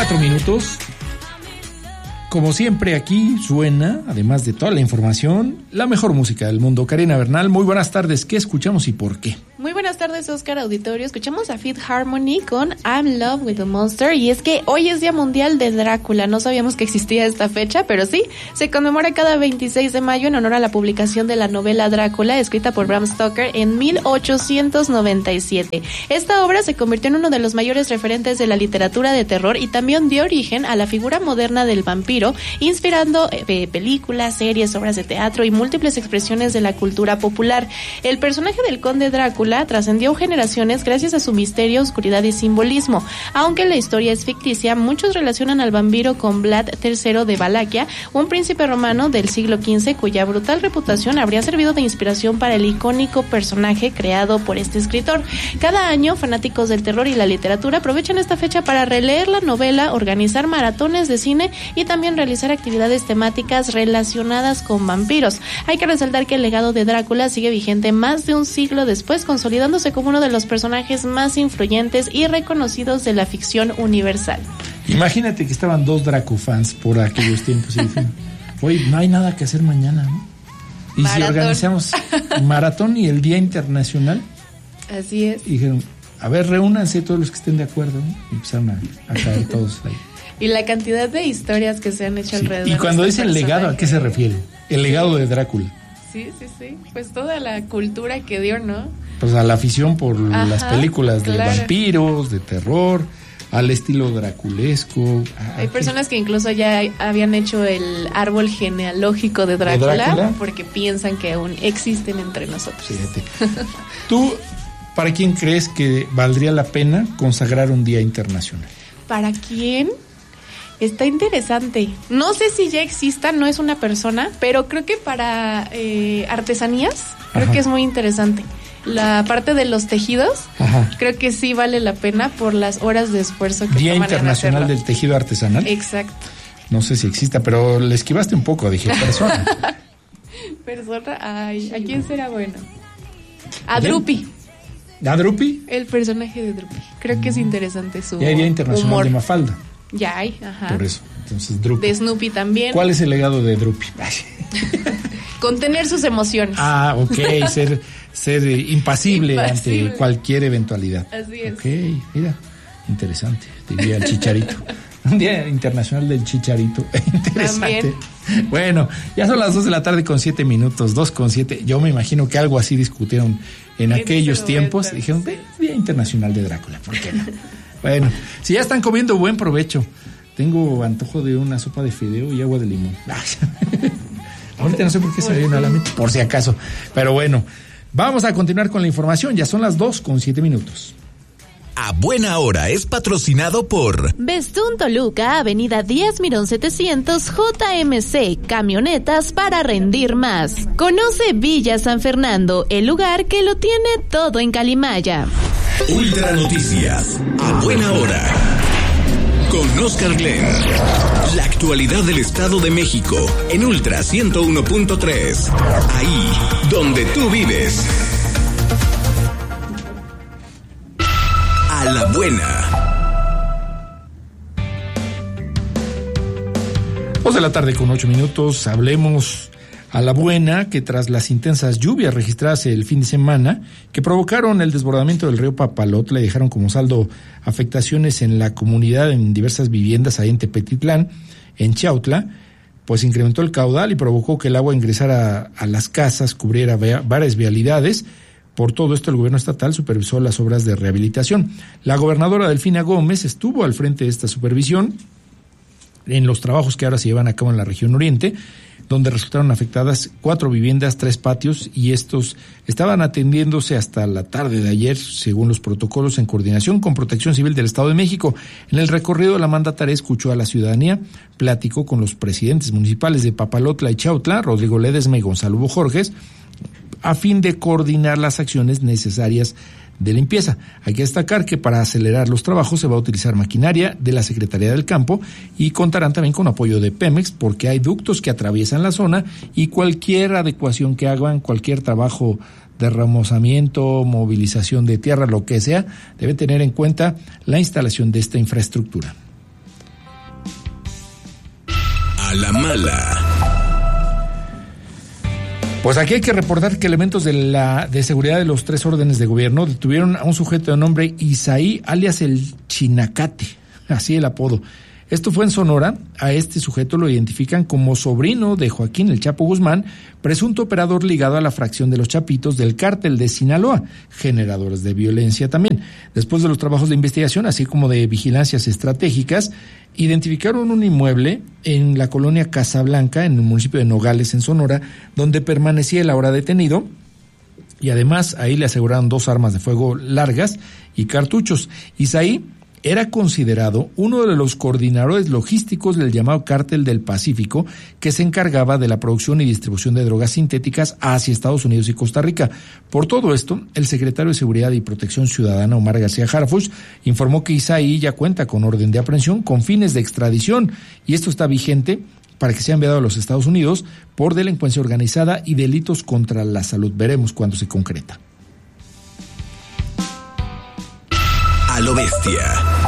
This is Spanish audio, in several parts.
4 minutos. Como siempre, aquí suena, además de toda la información, la mejor música del mundo. Karina Bernal, muy buenas tardes. ¿Qué escuchamos y por qué? Muy buenas tardes, Oscar Auditorio. Escuchamos a Fifth Harmony con I'm in Love with a Monster. Y es que hoy es Día Mundial de Drácula. No sabíamos que existía esta fecha, pero sí, se conmemora cada 26 de mayo en honor a la publicación de la novela Drácula, escrita por Bram Stoker en 1897. Esta obra se convirtió en uno de los mayores referentes de la literatura de terror y también dio origen a la figura moderna del vampiro, inspirando películas, series, obras de teatro y múltiples expresiones de la cultura popular. El personaje del conde Drácula trascendió generaciones gracias a su misterio, oscuridad y simbolismo. Aunque la historia es ficticia, muchos relacionan al vampiro con Vlad III de Valaquia, un príncipe romano del siglo XV cuya brutal reputación habría servido de inspiración para el icónico personaje creado por este escritor. Cada año, fanáticos del terror y la literatura aprovechan esta fecha para releer la novela, organizar maratones de cine y también realizar actividades temáticas relacionadas con vampiros. Hay que resaltar que el legado de Drácula sigue vigente más de un siglo después, consolidándose como uno de los personajes más influyentes y reconocidos de la ficción universal. Imagínate que estaban dos Draco-fans por aquellos tiempos y dijeron, oye, no hay nada que hacer mañana, ¿no? Y maratón. Si organizamos maratón y el Día Internacional. Así es. Y dijeron, a ver, reúnanse todos los que estén de acuerdo, ¿no? Y empezaron a caer todos ahí. Y la cantidad de historias que se han hecho alrededor. Y cuando dicen legado, ¿a qué se refiere? El legado de Drácula. Sí. Pues toda la cultura que dio, ¿no? Pues a la afición por las películas de vampiros, de terror, al estilo draculesco. Hay personas que incluso ya habían hecho el árbol genealógico de Drácula porque piensan que aún existen entre nosotros. Fíjate. ¿Tú, para quién crees que valdría la pena consagrar un día internacional? ¿Para quién? Está interesante. No sé si ya exista, no es una persona, pero creo que para artesanías, creo que es muy interesante. La parte de los tejidos, creo que sí vale la pena por las horas de esfuerzo que Día toman Internacional del Tejido Artesanal. Exacto. No sé si exista, pero le esquivaste un poco, dije persona. Persona, ay, ¿a quién será bueno? A Drupi. ¿A Drupi? El personaje de Drupi. Creo que es interesante su y hay Día Internacional humor. De Mafalda. Ya hay, Por eso, entonces Drupi. De Snoopy también. ¿Cuál es el legado de Drupi? Contener sus emociones. Ok, ser impasible ante cualquier eventualidad. Así es. Ok, mira, interesante, diría el Chicharito. Un Día Internacional del Chicharito. Interesante. También. Bueno, ya son las 2:07 p.m, 2:07. Yo me imagino que algo así discutieron en aquellos tiempos. Dijeron, Día Internacional de Drácula, ¿por qué no? Bueno, si ya están comiendo, buen provecho. Tengo antojo de una sopa de fideo y agua de limón. Ahorita no sé por qué se me viene a la mente, por si acaso. Pero bueno, vamos a continuar con la información. Ya son las 2:07 p.m. A Buena Hora es patrocinado por Bestún Toluca, Avenida Díaz Mirón 700, JMC, camionetas para rendir más. Conoce Villa San Fernando, el lugar que lo tiene todo en Calimaya. Ultra Noticias, a Buena Hora, con Oscar Glenn. La actualidad del Estado de México, en Ultra 101.3, ahí donde tú vives. A la buena. 2:08 p.m. Hablemos a la buena que tras las intensas lluvias registradas el fin de semana que provocaron el desbordamiento del río Papalotla y dejaron como saldo afectaciones en la comunidad en diversas viviendas ahí en Tepetitlán, en Chiautla, pues incrementó el caudal y provocó que el agua ingresara a las casas, cubriera varias vialidades. Por todo esto, el gobierno estatal supervisó las obras de rehabilitación. La gobernadora Delfina Gómez estuvo al frente de esta supervisión en los trabajos que ahora se llevan a cabo en la región oriente, donde resultaron afectadas 4 viviendas, 3 patios, y estos estaban atendiéndose hasta la tarde de ayer, según los protocolos, en coordinación con Protección Civil del Estado de México. En el recorrido, la mandataria escuchó a la ciudadanía, platicó con los presidentes municipales de Papalotla y Chiautla, Rodrigo Ledesma y Gonzalo Bojorges, a fin de coordinar las acciones necesarias de limpieza. Hay que destacar que para acelerar los trabajos se va a utilizar maquinaria de la Secretaría del Campo y contarán también con apoyo de Pemex porque hay ductos que atraviesan la zona y cualquier adecuación que hagan, cualquier trabajo de remozamiento, movilización de tierra, lo que sea, debe tener en cuenta la instalación de esta infraestructura. A la mala. Pues aquí hay que reportar que elementos de seguridad de los 3 órdenes de gobierno detuvieron a un sujeto de nombre Isaí, alias el Chinacate, así el apodo. Esto fue en Sonora. A este sujeto lo identifican como sobrino de Joaquín El Chapo Guzmán, presunto operador ligado a la fracción de los Chapitos del cártel de Sinaloa, generadores de violencia también. Después de los trabajos de investigación, así como de vigilancias estratégicas, identificaron un inmueble en la colonia Casablanca, en el municipio de Nogales, en Sonora, donde permanecía el ahora detenido, y además ahí le aseguraron 2 armas de fuego largas y cartuchos. Isaí era considerado uno de los coordinadores logísticos del llamado Cártel del Pacífico, que se encargaba de la producción y distribución de drogas sintéticas hacia Estados Unidos y Costa Rica. Por todo esto, el secretario de Seguridad y Protección Ciudadana, Omar García Harfuch, informó que Isaí ya cuenta con orden de aprehensión con fines de extradición, y esto está vigente para que sea enviado a los Estados Unidos por delincuencia organizada y delitos contra la salud. Veremos cuándo se concreta. A lo bestia.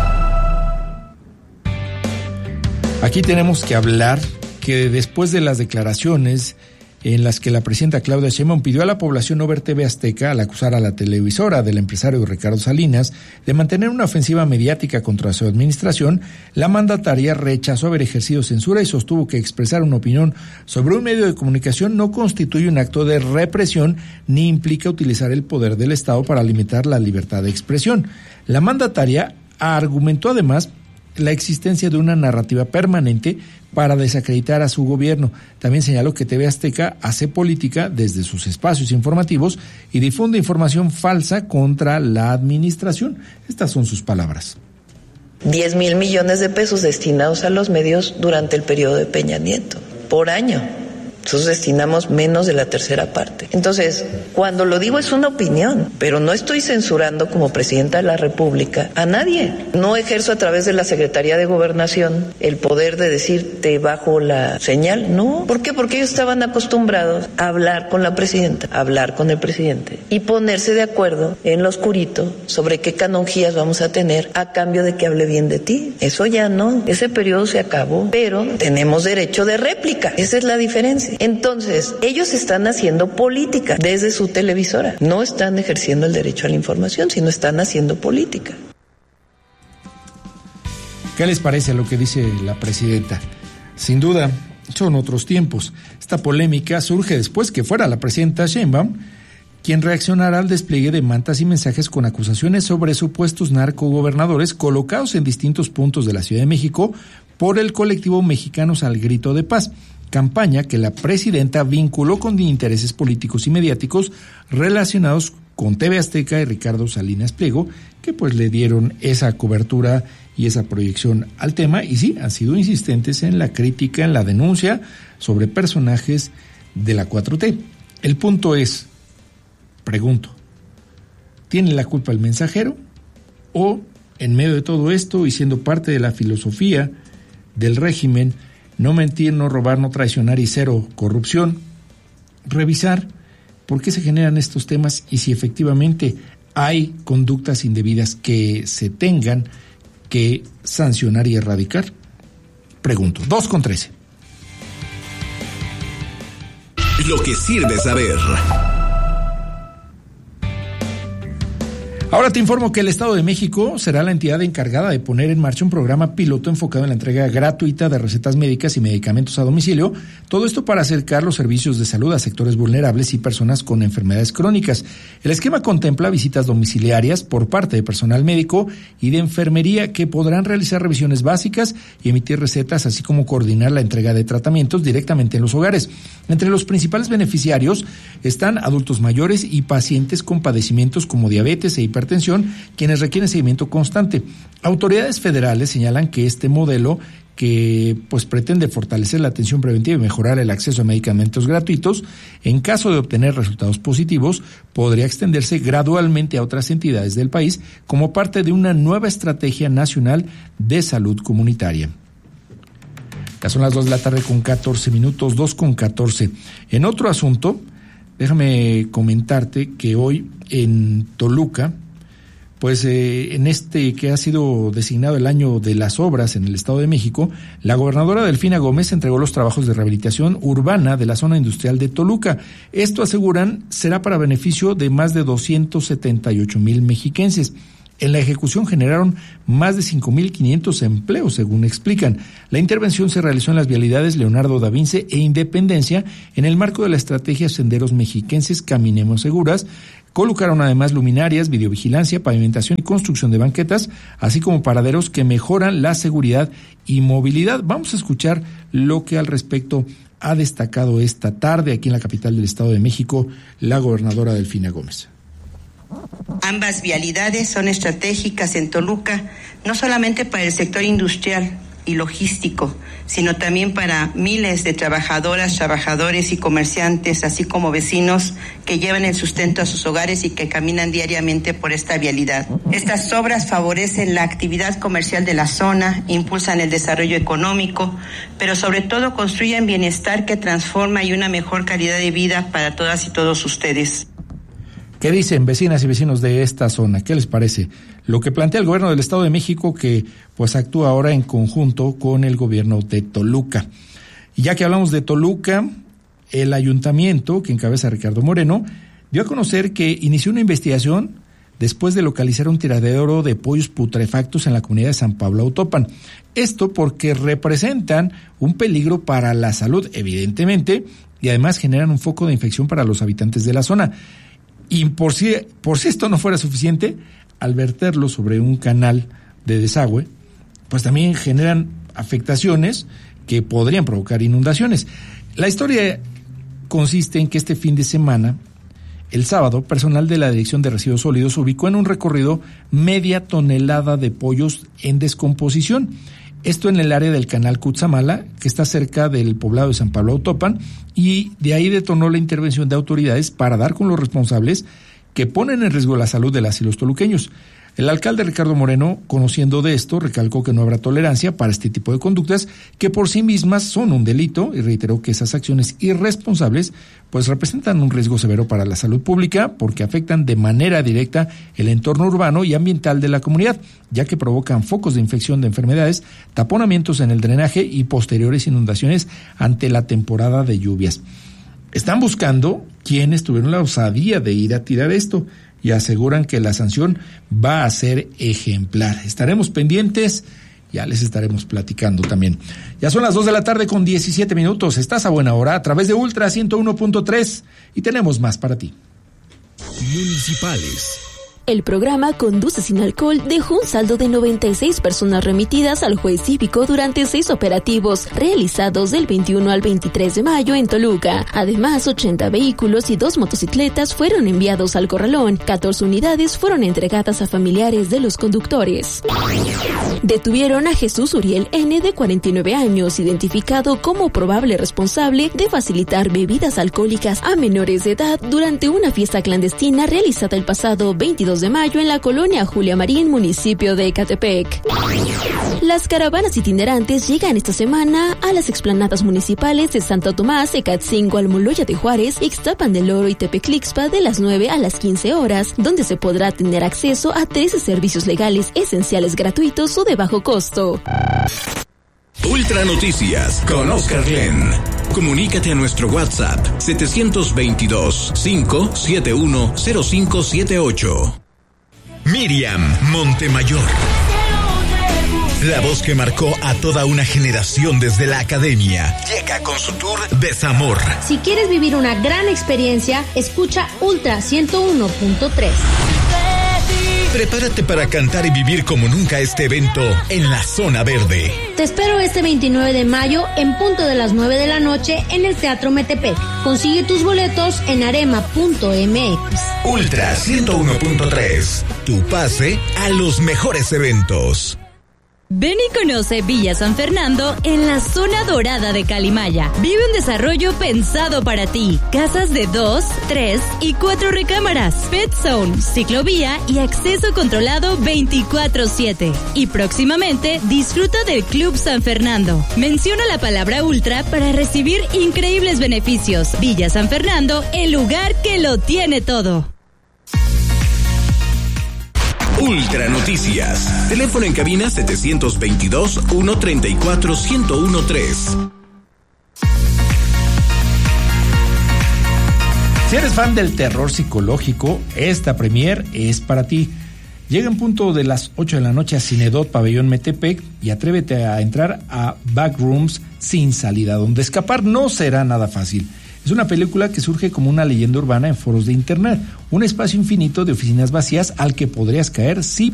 Aquí tenemos que hablar que después de las declaraciones en las que la presidenta Claudia Sheinbaum pidió a la población no ver TV Azteca al acusar a la televisora del empresario Ricardo Salinas de mantener una ofensiva mediática contra su administración, la mandataria rechazó haber ejercido censura y sostuvo que expresar una opinión sobre un medio de comunicación no constituye un acto de represión ni implica utilizar el poder del Estado para limitar la libertad de expresión. La mandataria argumentó además la existencia de una narrativa permanente para desacreditar a su gobierno. También señaló que TV Azteca hace política desde sus espacios informativos y difunde información falsa contra la administración. Estas son sus palabras. 10,000 millones de pesos destinados a los medios durante el periodo de Peña Nieto, por año. Nosotros destinamos menos de la tercera parte. Entonces, cuando lo digo es una opinión, pero no estoy censurando como presidenta de la República a nadie. No ejerzo a través de la Secretaría de Gobernación el poder de decir te bajo la señal. No. ¿Por qué? Porque ellos estaban acostumbrados a hablar con la presidenta, a hablar con el presidente y ponerse de acuerdo en lo oscurito sobre qué canonjías vamos a tener a cambio de que hable bien de ti. Eso ya no. Ese periodo se acabó, pero tenemos derecho de réplica. Esa es la diferencia. Entonces, ellos están haciendo política desde su televisora. No están ejerciendo el derecho a la información, sino están haciendo política. ¿Qué les parece lo que dice la presidenta? Sin duda, son otros tiempos. Esta polémica surge después que fuera la presidenta Sheinbaum quien reaccionará al despliegue de mantas y mensajes con acusaciones sobre supuestos narcogobernadores colocados en distintos puntos de la Ciudad de México por el colectivo Mexicanos al Grito de Paz, campaña que la presidenta vinculó con intereses políticos y mediáticos relacionados con TV Azteca y Ricardo Salinas Pliego, que pues le dieron esa cobertura y esa proyección al tema, y sí, han sido insistentes en la crítica, en la denuncia sobre personajes de la 4T. El punto es, pregunto, ¿tiene la culpa el mensajero? ¿O en medio de todo esto y siendo parte de la filosofía del régimen, no mentir, no robar, no traicionar y cero corrupción, revisar por qué se generan estos temas y si efectivamente hay conductas indebidas que se tengan que sancionar y erradicar? Pregunto. 2:13. Lo que sirve saber. Ahora te informo que el Estado de México será la entidad encargada de poner en marcha un programa piloto enfocado en la entrega gratuita de recetas médicas y medicamentos a domicilio, todo esto para acercar los servicios de salud a sectores vulnerables y personas con enfermedades crónicas. El esquema contempla visitas domiciliarias por parte de personal médico y de enfermería que podrán realizar revisiones básicas y emitir recetas, así como coordinar la entrega de tratamientos directamente en los hogares. Entre los principales beneficiarios están adultos mayores y pacientes con padecimientos como diabetes e hipertensión, quienes requieren seguimiento constante. Autoridades federales señalan que este modelo, que pues pretende fortalecer la atención preventiva y mejorar el acceso a medicamentos gratuitos, en caso de obtener resultados positivos, podría extenderse gradualmente a otras entidades del país como parte de una nueva estrategia nacional de salud comunitaria. Ya son las 2:14 p.m, 2:14. En otro asunto, déjame comentarte que hoy en Toluca, pues en este que ha sido designado el año de las obras en el Estado de México, la gobernadora Delfina Gómez entregó los trabajos de rehabilitación urbana de la zona industrial de Toluca. Esto, aseguran, será para beneficio de más de 278,000 mexiquenses. En la ejecución generaron más de 5,500 empleos, según explican. La intervención se realizó en las vialidades Leonardo da Vinci e Independencia en el marco de la estrategia Senderos Mexiquenses Caminemos Seguras. Colocaron además luminarias, videovigilancia, pavimentación y construcción de banquetas, así como paraderos que mejoran la seguridad y movilidad. Vamos a escuchar lo que al respecto ha destacado esta tarde aquí en la capital del Estado de México la gobernadora Delfina Gómez. Ambas vialidades son estratégicas en Toluca, no solamente para el sector industrial y logístico, sino también para miles de trabajadoras, trabajadores y comerciantes, así como vecinos que llevan el sustento a sus hogares y que caminan diariamente por esta vialidad. Estas obras favorecen la actividad comercial de la zona, impulsan el desarrollo económico, pero sobre todo construyen bienestar que transforma y una mejor calidad de vida para todas y todos ustedes. ¿Qué dicen vecinas y vecinos de esta zona? ¿Qué les parece? Lo que plantea el gobierno del Estado de México, que pues actúa ahora en conjunto con el gobierno de Toluca. Y ya que hablamos de Toluca, el ayuntamiento, que encabeza Ricardo Moreno, dio a conocer que inició una investigación después de localizar un tiradero de pollos putrefactos en la comunidad de San Pablo Autopan. Esto porque representan un peligro para la salud, evidentemente, y además generan un foco de infección para los habitantes de la zona. Y por si esto no fuera suficiente, al verterlo sobre un canal de desagüe, pues también generan afectaciones que podrían provocar inundaciones. La historia consiste en que este fin de semana, el sábado, personal de la Dirección de Residuos Sólidos ubicó en un recorrido media tonelada de pollos en descomposición. Esto en el área del canal Cutzamala, que está cerca del poblado de San Pablo Autopan, y de ahí detonó la intervención de autoridades para dar con los responsables que ponen en riesgo la salud de las y los toluqueños. El alcalde Ricardo Moreno, conociendo de esto, recalcó que no habrá tolerancia para este tipo de conductas que por sí mismas son un delito y reiteró que esas acciones irresponsables pues representan un riesgo severo para la salud pública porque afectan de manera directa el entorno urbano y ambiental de la comunidad, ya que provocan focos de infección de enfermedades, taponamientos en el drenaje y posteriores inundaciones ante la temporada de lluvias. Están buscando quienes tuvieron la osadía de ir a tirar esto y aseguran que la sanción va a ser ejemplar. Estaremos pendientes, ya les estaremos platicando también. Ya son las 2:17 p.m. Estás a buena hora a través de Ultra 101.3 y tenemos más para ti. Municipales. El programa Conduce sin alcohol dejó un saldo de 96 personas remitidas al juez cívico durante 6 operativos realizados del 21 al 23 de mayo en Toluca. Además, 80 vehículos y 2 motocicletas fueron enviados al corralón. 14 unidades fueron entregadas a familiares de los conductores. Detuvieron a Jesús Uriel N., de 49 años, identificado como probable responsable de facilitar bebidas alcohólicas a menores de edad durante una fiesta clandestina realizada el pasado 22 de mayo en la colonia Julia Marín, municipio de Ecatepec. Las caravanas itinerantes llegan esta semana a las explanadas municipales de Santo Tomás, Ecatzingo, Almoloya de Juárez, Ixtapan del Oro y Tepeclixpa de las 9 a las 15 horas, donde se podrá tener acceso a 13 servicios legales esenciales gratuitos o de bajo costo. Ultra Noticias con Oscar Glenn. Comunícate a nuestro WhatsApp 722-571-0578. Miriam Montemayor. La voz que marcó a toda una generación desde la academia. Llega con su tour Desamor. Si quieres vivir una gran experiencia, escucha Ultra 101.3. Prepárate para cantar y vivir como nunca este evento en la Zona Verde. Te espero este 29 de mayo en punto de las 9 de la noche en el Teatro Metepec. Consigue tus boletos en arema.mx. Ultra 101.3. Tu pase a los mejores eventos. Ven y conoce Villa San Fernando en la zona dorada de Calimaya. Vive un desarrollo pensado para ti. Casas de 2, 3 y 4 recámaras. Pet Zone, ciclovía y acceso controlado 24/7. Y próximamente disfruta del Club San Fernando. Menciona la palabra Ultra para recibir increíbles beneficios. Villa San Fernando, el lugar que lo tiene todo. Ultra Noticias. Teléfono en cabina 722-134-1013. Si eres fan del terror psicológico, esta premier es para ti. Llega en punto de las 8 de la noche a Cinedot Pabellón Metepec y atrévete a entrar a Backrooms sin salida, donde escapar no será nada fácil. Es una película que surge como una leyenda urbana en foros de internet, un espacio infinito de oficinas vacías al que podrías caer si